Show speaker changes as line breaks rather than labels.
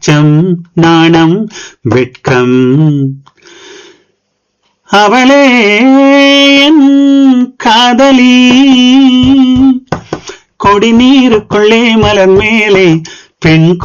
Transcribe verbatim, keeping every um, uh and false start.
அச்சம் நாணம் வெட்கம். அவளே என் காதலி, கொடி நீருக்குள்ளே மலர் மேலே பெண்